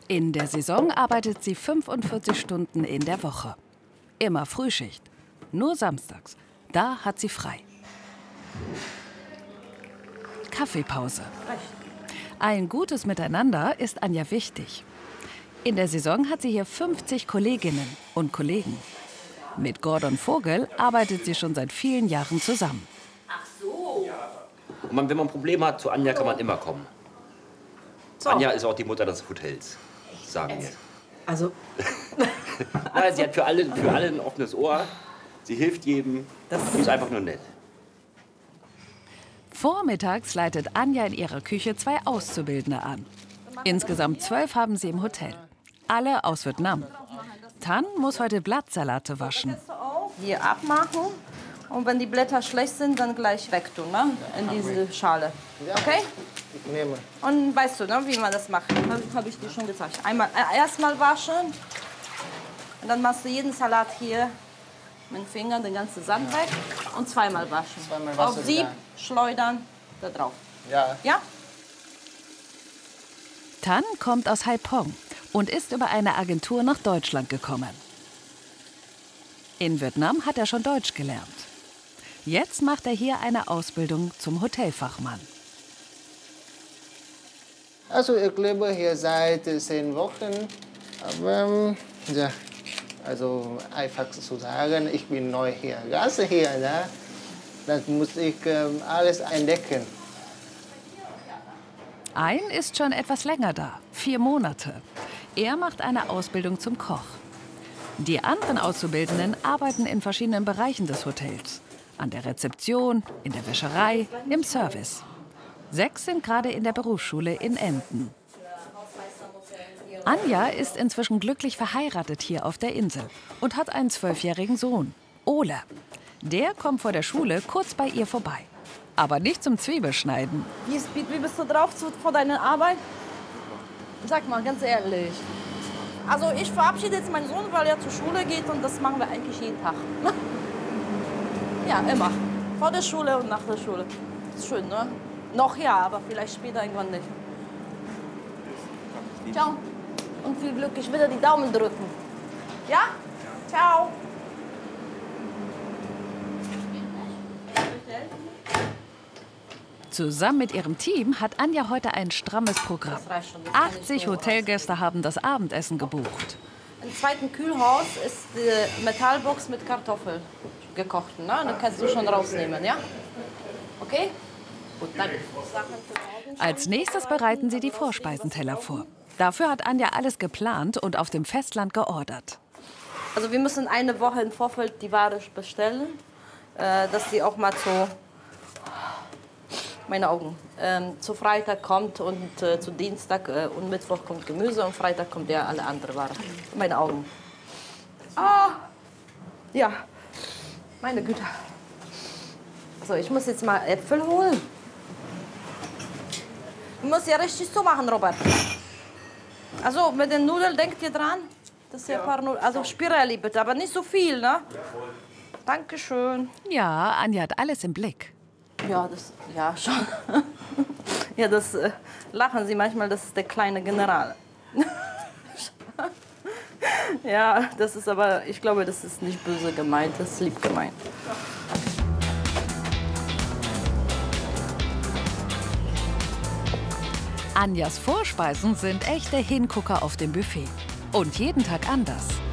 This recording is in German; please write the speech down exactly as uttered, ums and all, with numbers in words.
In der Saison arbeitet sie fünfundvierzig Stunden in der Woche. Immer Frühschicht. Nur samstags. Da hat sie frei. Kaffeepause. Ein gutes Miteinander ist Anja wichtig. In der Saison hat sie hier fünfzig Kolleginnen und Kollegen. Mit Gordon Vogel arbeitet sie schon seit vielen Jahren zusammen. Ach so. Und man, wenn man Probleme hat, zu Anja kann man immer kommen. So. Anja ist auch die Mutter des Hotels, sagen wir. Also? Nein, sie hat für alle, für alle ein offenes Ohr. Sie hilft jedem. Das sie ist einfach nur nett. Vormittags leitet Anja in ihrer Küche zwei Auszubildende an. Insgesamt zwölf haben sie im Hotel. Alle aus Vietnam. Tan muss heute Blattsalate waschen. Hier abmachen und wenn die Blätter schlecht sind, dann gleich wegtun, ne? In diese Schale. Okay? Ich nehme. Und weißt du, ne, wie man das macht? Das habe ich dir schon gezeigt. Einmal äh, erstmal waschen und dann machst du jeden Salat hier mit dem Finger den ganzen Sand weg und zweimal waschen. Zweimal Auf Wasser Sieb, wieder. schleudern, da drauf. Ja. Ja? Tan kommt aus Haiphong und ist über eine Agentur nach Deutschland gekommen. In Vietnam hat er schon Deutsch gelernt. Jetzt macht er hier eine Ausbildung zum Hotelfachmann. Also ich lebe hier seit zehn Wochen. Aber ja, also einfach zu sagen, ich bin neu hier. Ganz hier, ne? Das muss ich ähm, alles entdecken. Ein ist schon etwas länger da, vier Monate. Er macht eine Ausbildung zum Koch. Die anderen Auszubildenden arbeiten in verschiedenen Bereichen des Hotels. An der Rezeption, in der Wäscherei, im Service. Sechs sind gerade in der Berufsschule in Emden. Anja ist inzwischen glücklich verheiratet hier auf der Insel und hat einen zwölfjährigen Sohn, Ole. Der kommt vor der Schule kurz bei ihr vorbei. Aber nicht zum Zwiebelschneiden. Wie, ist, wie bist du drauf zu, vor deiner Arbeit? Sag mal, ganz ehrlich. Also ich verabschiede jetzt meinen Sohn, weil er zur Schule geht und das machen wir eigentlich jeden Tag. Ja, immer. Vor der Schule und nach der Schule. Ist schön, ne? Noch ja, aber vielleicht später irgendwann nicht. Ciao. Und viel Glück. Ich will dir die Daumen drücken. Ja? Ciao. Zusammen mit ihrem Team hat Anja heute ein strammes Programm. achtzig Hotelgäste haben das Abendessen gebucht. Im zweiten Kühlhaus ist die Metallbox mit Kartoffeln gekocht. Ne? Dann kannst du schon rausnehmen, ja? Okay? Gut, danke. Als nächstes bereiten sie die Vorspeisenteller vor. Dafür hat Anja alles geplant und auf dem Festland geordert. Also wir müssen eine Woche im Vorfeld die Ware bestellen, äh, dass sie auch mal zu, meine Augen, ähm, zu Freitag kommt und äh, zu Dienstag äh, und Mittwoch kommt Gemüse und Freitag kommt ja alle andere Ware. Meine Augen. Ah, ja, meine Güte. Also ich muss jetzt mal Äpfel holen. Du musst ja richtig zumachen, Robert. Also mit den Nudeln denkt ihr dran? Das ist ja ein paar Nudeln. Also Spirelli bitte, aber nicht so viel, ne? Dankeschön. Ja, Anja hat alles im Blick. Ja, das, ja schon. Ja, das äh, lachen Sie manchmal, das ist der kleine General. Ja, das ist aber, ich glaube, das ist nicht böse gemeint, das ist lieb gemeint. Anjas Vorspeisen sind echte Hingucker auf dem Buffet. Und jeden Tag anders.